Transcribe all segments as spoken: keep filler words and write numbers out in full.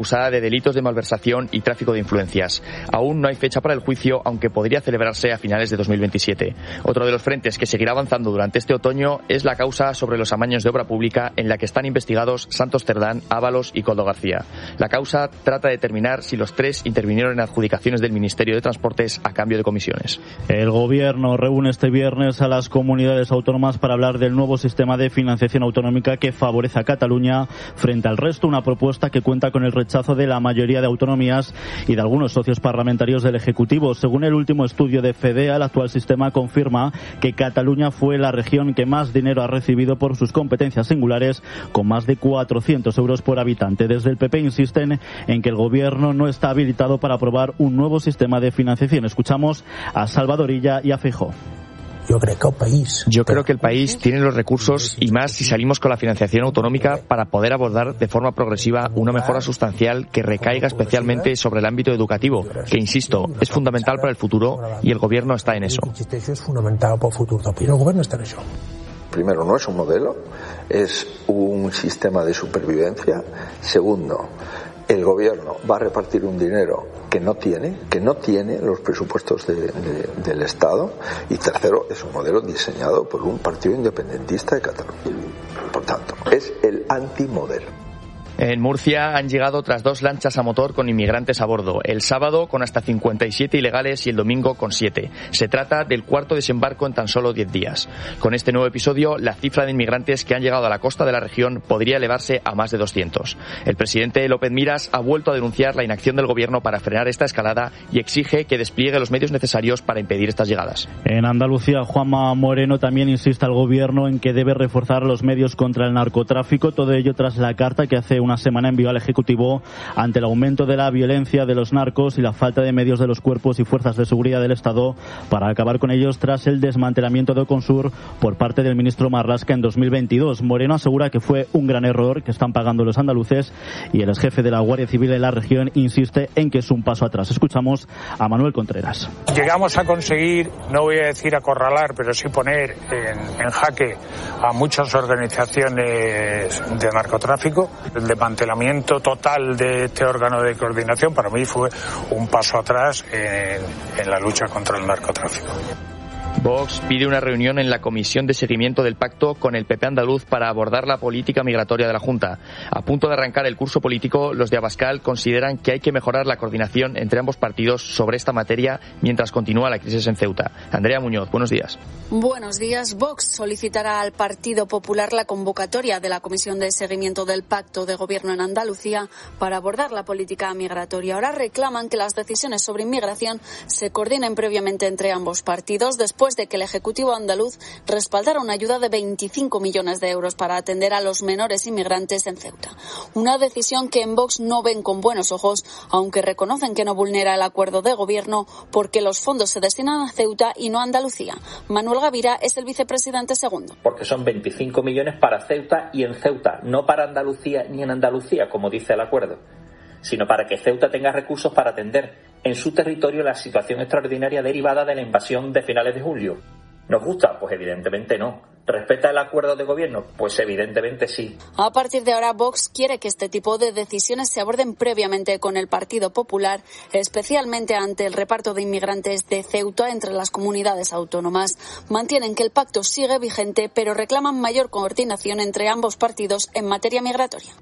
acusada de delitos de malversación y tráfico de influencias. Aún no hay fecha para el juicio, aunque podría celebrarse a finales de dos mil veintisiete. Otro de los frentes que seguirá avanzando durante este otoño es la causa sobre los amaños de obra pública en la que están investigados Santos Cerdán, Ábalos y Coldo García. La causa trata de determinar si los tres intervinieron en adjudicaciones del Ministerio de Transportes a cambio de comisiones. El Gobierno reúne este viernes a las comunidades autónomas para hablar del nuevo sistema de financiación autonómica que favorece a Cataluña frente al resto, una propuesta que cuenta con el rechazo de la mayoría de autonomías y de algunos socios parlamentarios del Ejecutivo. Según el último estudio de FEDEA, el actual sistema confirma que Cataluña fue la región que más dinero ha recibido por sus competencias singulares, con más de cuatrocientos euros por habitante. Desde el P P insisten en que el Gobierno no está habilitado para aprobar un nuevo sistema de financiación. Escuchamos a Salvador Illa y a Feijóo. Yo creo que el país, Yo creo que el país tiene los recursos y más si salimos con la financiación autonómica para poder abordar de forma progresiva una mejora sustancial que recaiga especialmente sobre el ámbito educativo, que, insisto, es fundamental para el futuro y el Gobierno está en eso. Es fundamental para el futuro del país. El Gobierno está en eso. Primero, no es un modelo, es un sistema de supervivencia. Segundo, el Gobierno va a repartir un dinero que no tiene, que no tiene los presupuestos de, de, del Estado. Y tercero, es un modelo diseñado por un partido independentista de Cataluña. Por tanto, es el antimodelo. En Murcia han llegado otras dos lanchas a motor con inmigrantes a bordo, el sábado con hasta cincuenta y siete ilegales y el domingo con siete. Se trata del cuarto desembarco en tan solo diez días. Con este nuevo episodio, la cifra de inmigrantes que han llegado a la costa de la región podría elevarse a más de doscientos. El presidente López Miras ha vuelto a denunciar la inacción del Gobierno para frenar esta escalada y exige que despliegue los medios necesarios para impedir estas llegadas. En Andalucía, Juanma Moreno también insiste al Gobierno en que debe reforzar los medios contra el narcotráfico, todo ello tras la carta que hace una semana envió al Ejecutivo ante el aumento de la violencia de los narcos y la falta de medios de los cuerpos y fuerzas de seguridad del Estado para acabar con ellos tras el desmantelamiento de Oconsur por parte del ministro Marlaska en dos mil veintidós. Moreno asegura que fue un gran error que están pagando los andaluces y el exjefe de la Guardia Civil de la región insiste en que es un paso atrás. Escuchamos a Manuel Contreras. Llegamos a conseguir, no voy a decir acorralar, pero sí poner en, en jaque a muchas organizaciones de narcotráfico. El desmantelamiento total de este órgano de coordinación para mí fue un paso atrás en, en la lucha contra el narcotráfico. Vox pide una reunión en la Comisión de Seguimiento del Pacto con el P P andaluz para abordar la política migratoria de la Junta. A punto de arrancar el curso político, los de Abascal consideran que hay que mejorar la coordinación entre ambos partidos sobre esta materia mientras continúa la crisis en Ceuta. Andrea Muñoz, buenos días. Buenos días. Vox solicitará al Partido Popular la convocatoria de la Comisión de Seguimiento del Pacto de Gobierno en Andalucía para abordar la política migratoria. Ahora reclaman que las decisiones sobre inmigración se coordinen previamente entre ambos partidos, después de que el Ejecutivo andaluz respaldara una ayuda de veinticinco millones de euros para atender a los menores inmigrantes en Ceuta. Una decisión que en Vox no ven con buenos ojos, aunque reconocen que no vulnera el acuerdo de gobierno porque los fondos se destinan a Ceuta y no a Andalucía. Manuel Gavira es el vicepresidente segundo. Porque son veinticinco millones para Ceuta y en Ceuta, no para Andalucía ni en Andalucía, como dice el acuerdo, sino para que Ceuta tenga recursos para atender en su territorio la situación extraordinaria derivada de la invasión de finales de julio. ¿Nos gusta? Pues evidentemente no. ¿Respeta el acuerdo de gobierno? Pues evidentemente sí. A partir de ahora, Vox quiere que este tipo de decisiones se aborden previamente con el Partido Popular, especialmente ante el reparto de inmigrantes de Ceuta entre las comunidades autónomas. Mantienen que el pacto sigue vigente, pero reclaman mayor coordinación entre ambos partidos en materia migratoria.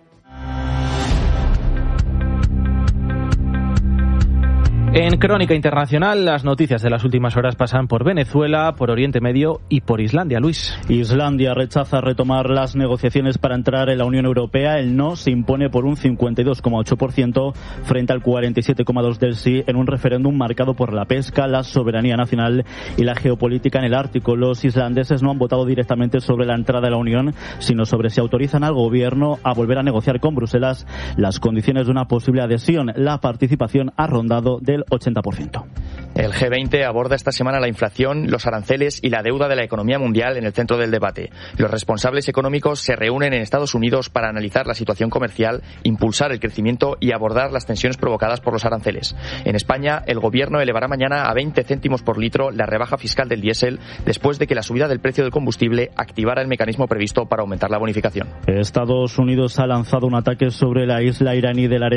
En Crónica Internacional, las noticias de las últimas horas pasan por Venezuela, por Oriente Medio y por Islandia. Luis. Islandia rechaza retomar las negociaciones para entrar en la Unión Europea. El no se impone por un cincuenta y dos coma ocho por ciento frente al cuarenta y siete coma dos por ciento del sí en un referéndum marcado por la pesca, la soberanía nacional y la geopolítica en el Ártico. Los islandeses no han votado directamente sobre la entrada a la Unión, sino sobre si autorizan al gobierno a volver a negociar con Bruselas las condiciones de una posible adhesión. La participación ha rondado del ochenta por ciento. El G veinte aborda esta semana la inflación, los aranceles y la deuda de la economía mundial en el centro del debate. Los responsables económicos se reúnen en Estados Unidos para analizar la situación comercial, impulsar el crecimiento y abordar las tensiones provocadas por los aranceles. En España, el gobierno elevará mañana a veinte céntimos por litro la rebaja fiscal del diésel después de que la subida del precio del combustible activara el mecanismo previsto para aumentar la bonificación. Estados Unidos ha lanzado un ataque sobre la isla iraní del Are